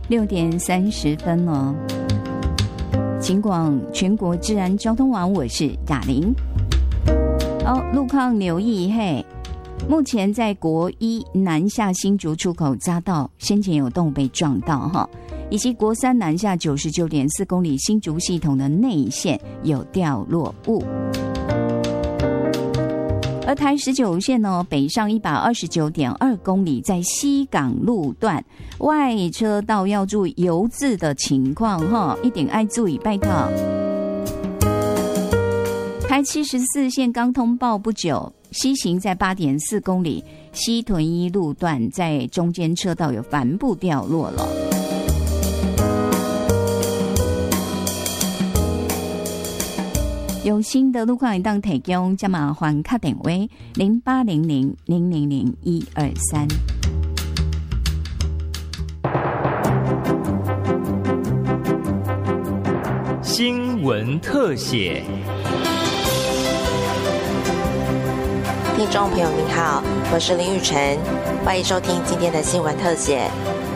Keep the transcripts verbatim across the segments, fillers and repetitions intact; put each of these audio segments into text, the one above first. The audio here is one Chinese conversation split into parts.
六点三十分了。警广全国治安交通网，我是雅玲。好，路况留意嘿。目前在国一南下新竹出口匝道，先前有动物被撞到哈，以及国三南下九十九点四公里新竹系统的内线有掉落物。而台十九线呢，北上一百二十九点二公里，在西港路段外车道要注意油渍的情况哈，一定要注意拜托。台七十四线刚通报不久，西行在八点四公里，西屯一路段在中间车道有帆布掉落了。有新的路况一档提供，加麻烦卡电话零八零零零零零一二三。 新闻特写。 听众朋友您好，我是林雨晨，欢迎收听今天的新闻特写。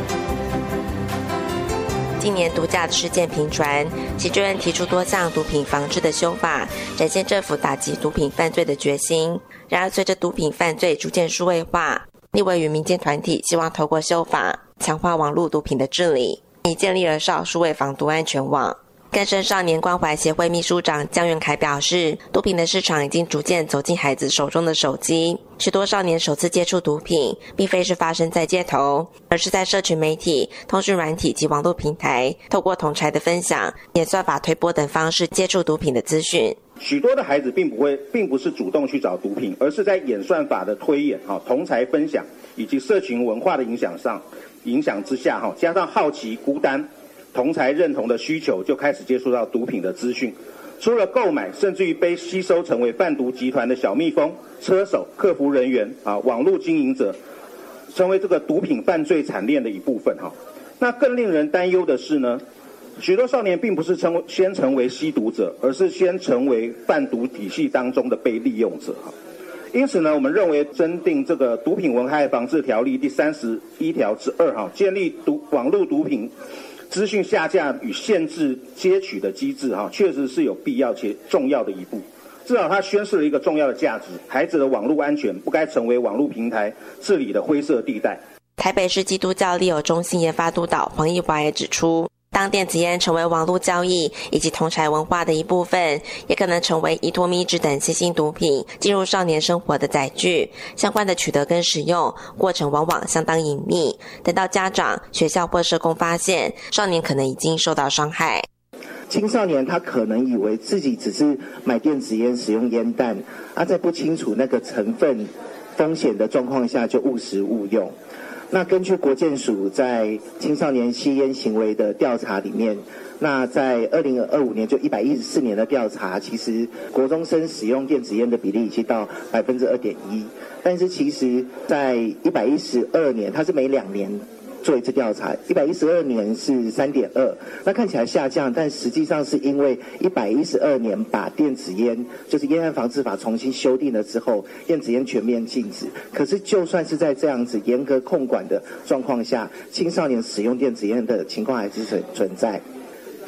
今年毒驾的事件频传，其中人提出多项毒品防治的修法，展现政府打击毒品犯罪的决心。然而，随着毒品犯罪逐渐数位化，立委与民间团体希望透过修法强化网络毒品的治理，已建立了少数位防毒安全网。更生少年关怀协会秘书长江元凯表示，毒品的市场已经逐渐走进孩子手中的手机，许多少年首次接触毒品并非是发生在街头，而是在社群媒体、通讯软体及网络平台，透过同侪的分享、演算法推播等方式接触毒品的资讯。 许多的孩子并不会，并不是主动去找毒品，而是在演算法的推演、同侪分享以及社群文化的影响上、影响之下，加上好奇、孤单、同侪认同的需求，就开始接触到毒品的资讯。除了购买，甚至于被吸收成为贩毒集团的小蜜蜂、车手、客服人员啊，网络经营者，成为这个毒品犯罪产链的一部分哈。那更令人担忧的是呢，许多少年并不是成先成为吸毒者，而是先成为贩毒体系当中的被利用者哈。因此呢，我们认为增订这个毒品危害防治条例第三十一条之二哈，建立毒网络毒品资讯下架与限制接取的机制哈，确实是有必要且重要的一步。至少它宣示了一个重要的价值：孩子的网络安全不该成为网络平台治理的灰色地带。 台北市基督教利友中心研发督导黄义华也指出，当电子烟成为网络交易以及同侪文化的一部分，也可能成为依托咪纸等新兴毒品进入少年生活的载具。相关的取得跟使用过程往往相当隐秘，等到家长、学校或社工发现，少年可能已经受到伤害。 青少年他可能以为自己只是买电子烟、使用烟弹，啊，在不清楚那个成分风险的状况下就误食误用。那根据国健署在青少年吸烟行为的调查里面，那在二零二五年就一百一十四年的调查，其实国中生使用电子烟的比例已经到百分之二点一，但是其实在一百一十二年，它是每两年做一次调查，一百一十二年是 三点二， 那看起来下降，但实际上是因为一百一十二年把电子烟就是烟害防治法重新修订了之后，电子烟全面禁止。可是就算是在这样子严格控管的状况下，青少年使用电子烟的情况还是存存在。